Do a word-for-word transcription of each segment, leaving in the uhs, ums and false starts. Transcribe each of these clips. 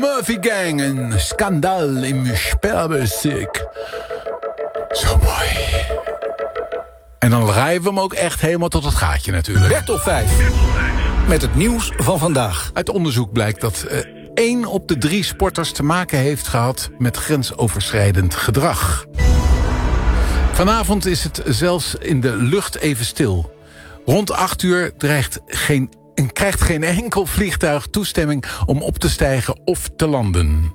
Murphy Gang, een schandaal im Sperrbezirk. Zo mooi. En dan rijden we hem ook echt helemaal tot het gaatje natuurlijk. Bertop vijf. Met het nieuws van vandaag. Uit onderzoek blijkt dat uh, één op de drie sporters te maken heeft gehad met grensoverschrijdend gedrag. Vanavond is het zelfs in de lucht even stil. Rond acht uur dreigt geen, en krijgt geen enkel vliegtuig toestemming om op te stijgen of te landen.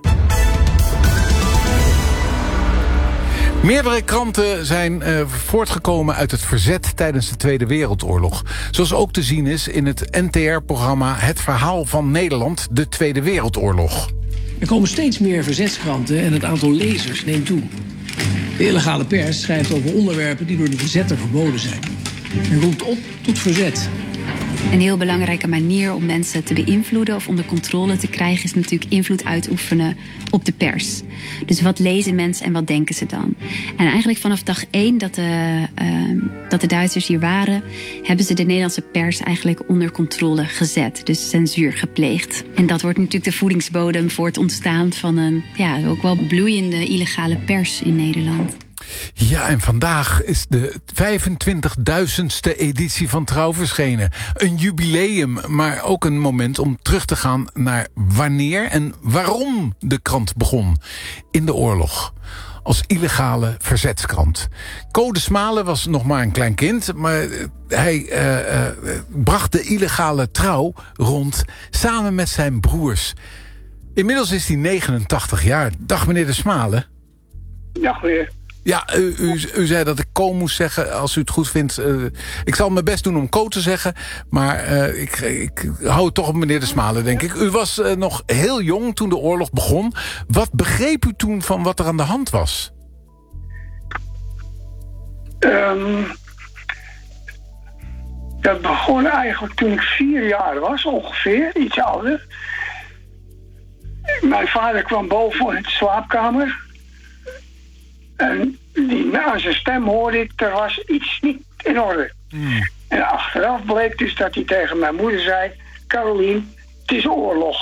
Meerdere kranten zijn uh, voortgekomen uit het verzet tijdens de Tweede Wereldoorlog. Zoals ook te zien is in het N T R-programma Het Verhaal van Nederland, de Tweede Wereldoorlog. Er komen steeds meer verzetskranten en het aantal lezers neemt toe. De illegale pers schrijft over onderwerpen die door de verzetter verboden zijn. En roept op tot verzet. Een heel belangrijke manier om mensen te beïnvloeden of onder controle te krijgen is natuurlijk invloed uitoefenen op de pers. Dus wat lezen mensen en wat denken ze dan? En eigenlijk vanaf dag één dat de, uh, dat de Duitsers hier waren, hebben ze de Nederlandse pers eigenlijk onder controle gezet. Dus censuur gepleegd. En dat wordt natuurlijk de voedingsbodem voor het ontstaan van een ja, ook wel bloeiende illegale pers in Nederland. Ja, en vandaag is de vijfentwintigduizendste editie van Trouw verschenen. Een jubileum, maar ook een moment om terug te gaan naar wanneer en waarom de krant begon. In de oorlog. Als illegale verzetskrant. Code Smalen was nog maar een klein kind, maar hij uh, uh, bracht de illegale Trouw rond samen met zijn broers. Inmiddels is hij negenentachtig jaar. Dag meneer de Smalen. Dag meneer. Ja, u, u, u zei dat ik Ko moest zeggen, als u het goed vindt. Uh, ik zal mijn best doen om Ko te zeggen, maar uh, ik, ik hou het toch op meneer de Smalen, denk ik. U was uh, nog heel jong toen de oorlog begon. Wat begreep u toen van wat er aan de hand was? Um, dat begon eigenlijk toen ik vier jaar was, ongeveer, iets ouder. Mijn vader kwam boven in de slaapkamer. En die, aan zijn stem hoorde ik, er was iets niet in orde. Mm. En achteraf bleek dus dat hij tegen mijn moeder zei, Carolien, het is oorlog.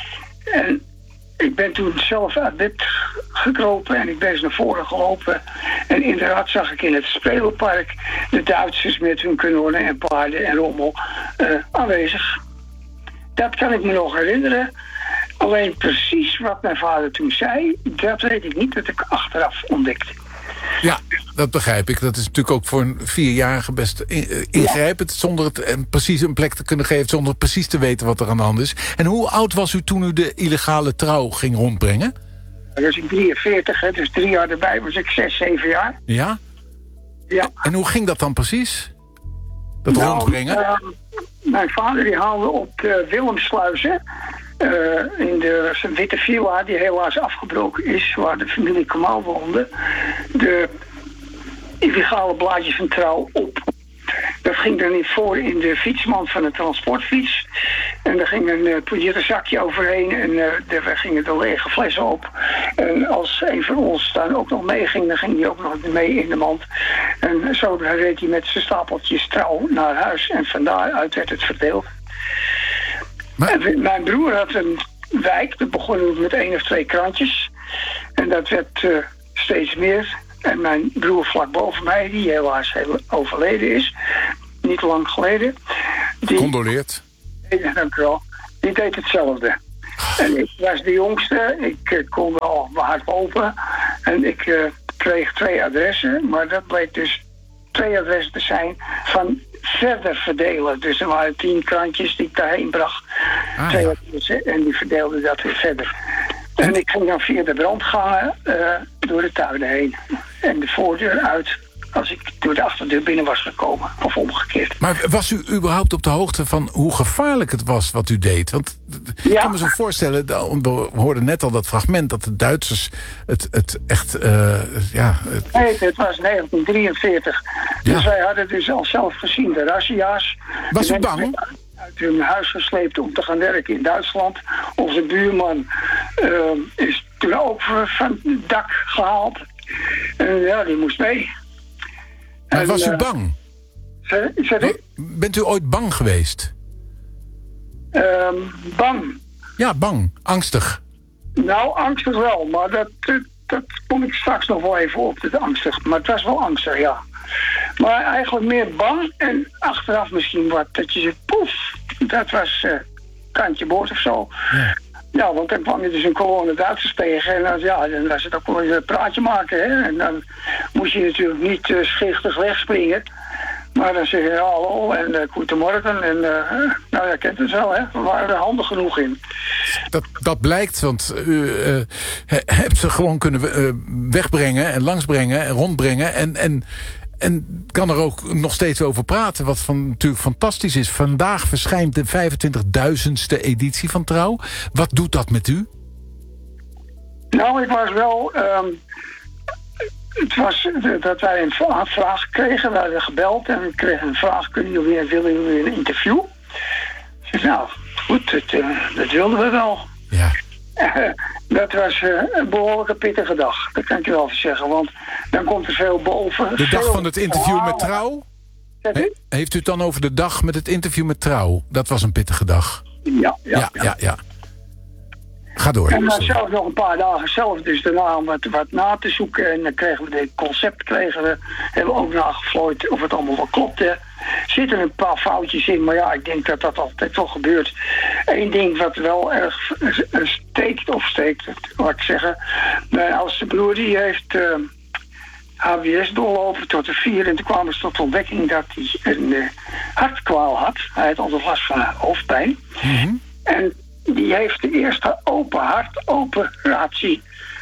En ik ben toen zelf uit bed gekropen en ik ben eens naar voren gelopen. En inderdaad zag ik in het speelpark de Duitsers met hun kanonnen en paarden en rommel uh, aanwezig. Dat kan ik me nog herinneren. Alleen precies wat mijn vader toen zei, dat weet ik niet, dat ik achteraf ontdekte. Ja, dat begrijp ik. Dat is natuurlijk ook voor een vierjarige best ingrijpend, ja. Zonder het en precies een plek te kunnen geven, zonder precies te weten wat er aan de hand is. En hoe oud was u toen u de illegale Trouw ging rondbrengen? Dat was ik drieënveertig, hè, dus drie jaar erbij was ik zes, zeven jaar. Ja? Ja. En hoe ging dat dan precies? Dat nou, rondbrengen? Uh, mijn vader die haalde op de Willemsluizen. Uh, in de witte villa die helaas afgebroken is, waar de familie Kamal woonde, de illegale blaadjes van Trouw op. Dat ging dan niet voor in de fietsmand van de transportfiets. En er ging een uh, poeierzakje overheen en uh, er gingen de lege flessen op. En als een van ons dan ook nog meeging, dan ging hij ook nog mee in de mand. En zo reed hij met zijn stapeltjes Trouw naar huis en van daaruit werd het verdeeld. Maar... Mijn broer had een wijk, dat begon met één of twee krantjes. En dat werd uh, steeds meer. En mijn broer vlak boven mij, die helaas heel overleden is, niet lang geleden. Die, Condoleerd. Ja, dank u wel. Die deed hetzelfde. En ik was de jongste, ik uh, kon wel hard open. En ik uh, kreeg twee adressen, maar dat bleek dus twee adressen te zijn van verder verdelen. Dus er waren tien krantjes die ik daarheen bracht. Ah, twee adressen, en die verdeelden dat weer verder. En ik ging dan via de brandgangen uh, door de tuinen heen. En de voordeur uit als ik door de achterdeur binnen was gekomen. Of omgekeerd. Maar was u überhaupt op de hoogte van hoe gevaarlijk het was wat u deed? Want ja. Ik kan me zo voorstellen, we hoorden net al dat fragment, dat de Duitsers het, het echt, uh, ja... Het... Nee, het was negentien drieënveertig. Ja. Dus wij hadden dus al zelf gezien de razzia's. Was u bang? Uit hun huis gesleept om te gaan werken in Duitsland. Onze buurman uh, is toen ook van het dak gehaald. En ja, die moest mee. Maar en, was u uh, bang? Zeg, zeg ik? Bent u ooit bang geweest? Um, bang? Ja, bang. Angstig. Nou, angstig wel, maar dat, dat, dat kom ik straks nog wel even op, dat angstig. Maar het was wel angstig, ja. Maar eigenlijk meer bang en achteraf misschien wat, dat je zegt, poef, dat was uh, kantje boord of zo. Ja. Ja, want dan kwam je dus een kolonne Duitsers tegen en dan, ja, dan was het ook wel een praatje maken, hè. En dan moest je natuurlijk niet uh, schichtig wegspringen. Maar dan zeg je hallo en uh, goedemorgen en uh, nou ja, kent het wel, hè. We waren er handig genoeg in. Dat, dat blijkt, want u uh, hebt ze gewoon kunnen uh, wegbrengen en langsbrengen en rondbrengen en, en, en kan er ook nog steeds over praten, wat van, natuurlijk fantastisch is. Vandaag verschijnt de vijfentwintigduizendste editie van Trouw. Wat doet dat met u? Nou, ik was wel... Um, Het was dat wij een vraag kregen, we hadden gebeld en we kregen een vraag, kunnen jullie, willen jullie een interview? Ik zei, nou, goed, dat, uh, dat wilden we wel. Ja. Uh, dat was uh, een behoorlijke pittige dag, dat kan ik je wel even zeggen, want dan komt er veel boven. De dag veel van het interview verhalen. met Trouw? He, heeft u het dan over de dag met het interview met Trouw? Dat was een pittige dag. Ja, ja, ja. ja, ja, ja. Ga door. En dan zelf nog een paar dagen zelf, dus daarna wat, wat na te zoeken. En dan kregen we dit concept, kregen we, hebben we ook nagevlooid of het allemaal wel klopte. Er zitten een paar foutjes in, maar ja, ik denk dat dat altijd wel gebeurt. Eén ding wat wel erg steekt, of steekt, laat ik zeggen. Mijn oudste broer die heeft uh, H B S doorlopen tot de vier. En toen kwamen ze tot de ontdekking dat hij een uh, hartkwaal had. Hij had altijd last van hoofdpijn. Mm-hmm. En die heeft de eerste open hartoperatie.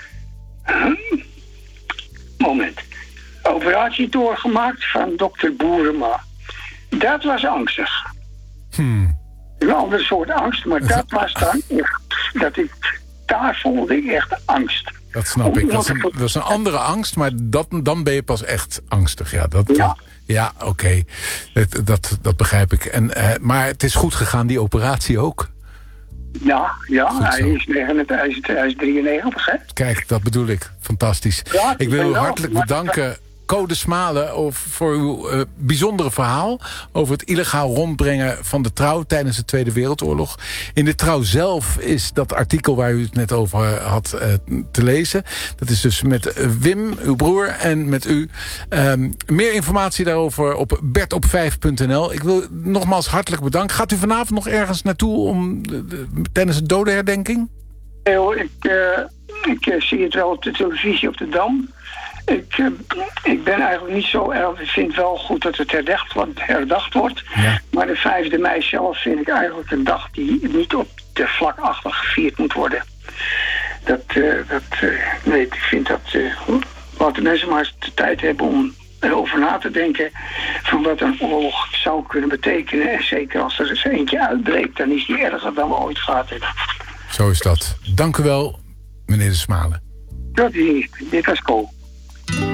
Moment. Operatie doorgemaakt van dokter Boerema. Dat was angstig. Hmm. Een ander soort angst, maar dat was dan echt. Dat ik, daar voelde ik echt angst. Dat snap ik. Dat is, een, dat is een andere angst, maar dat, dan ben je pas echt angstig. Ja, dat, ja. ja oké. Okay. Dat, dat, dat begrijp ik. En, uh, maar het is goed gegaan, die operatie ook. Ja, ja hij, is negenennegentig, hij, is, hij is drieënnegentig, hè? Kijk, dat bedoel ik. Fantastisch. Ja, ik wil u hartelijk wel, bedanken, Code Smalen, voor uw uh, bijzondere verhaal over het illegaal rondbrengen van de Trouw tijdens de Tweede Wereldoorlog. In de Trouw zelf is dat artikel waar u het net over had uh, te lezen. Dat is dus met uh, Wim, uw broer, en met u. Um, meer informatie daarover op bert op vijf punt n l. Ik wil nogmaals hartelijk bedanken. Gaat u vanavond nog ergens naartoe om de, de, tijdens de dodenherdenking? Nee, ik, uh, ik uh, zie het wel op de televisie op de Dam. Ik, uh, ik ben eigenlijk niet zo erg. Ik vind wel goed dat het herdacht, herdacht wordt. Ja. Maar de vijfde mei zelf vind ik eigenlijk een dag die niet op de vlak achter gevierd moet worden. Dat, uh, dat uh, nee, ik vind dat... Uh, laten mensen maar eens de tijd hebben om erover na te denken van wat een oorlog zou kunnen betekenen. En zeker als er eens eentje uitbreekt, dan is die erger dan we ooit gehad hebben. Zo is dat. Dank u wel, meneer De Smalen. Dat is niet. Dit was cool.